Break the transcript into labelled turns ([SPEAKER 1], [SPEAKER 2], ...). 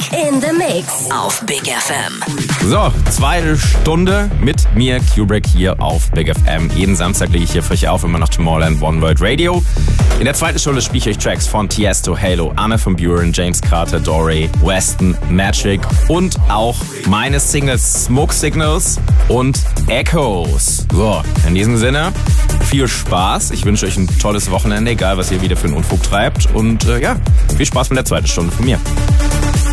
[SPEAKER 1] in the Mix auf Big FM.
[SPEAKER 2] So, zweite Stunde mit mir, Kubrick, hier auf Big FM. Jeden Samstag lege ich hier frisch auf, immer noch Tomorrowland One World Radio. In der zweiten Stunde spiele ich euch Tracks von Tiesto, Halo, Armin van Buuren, James Carter, Dory, Weston, Magic und auch meine Singles Smoke Signals und Echoes. So, in diesem Sinne, viel Spaß. Ich wünsche euch ein tolles Wochenende, egal was ihr wieder für einen Unfug treibt. Und viel Spaß mit der zweiten Stunde von mir.